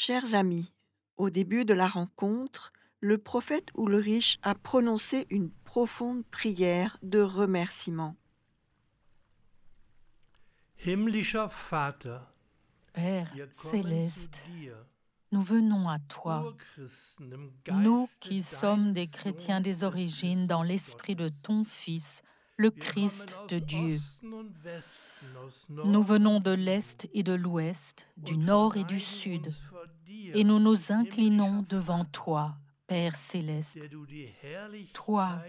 Chers amis, au début de la rencontre, le prophète Ulrich a prononcé une profonde prière de remerciement. Himmlischer Vater, Père wir kommen céleste, zu dir, nous venons à toi, Urchristen im nous Geiste qui sommes des deines chrétiens des Sohnes origines dans Christus l'esprit de Gottes. ton Fils, le Wir Christ kommen de aus Dieu. Osten und Westen, aus Nous Nord venons und de Süd l'Est et de l'Ouest, du und Nord et du verneigen Sud, uns vor dir, et nous nous inclinons himmlischer devant Vater, toi, Père céleste, der du die Herrlichkeit toi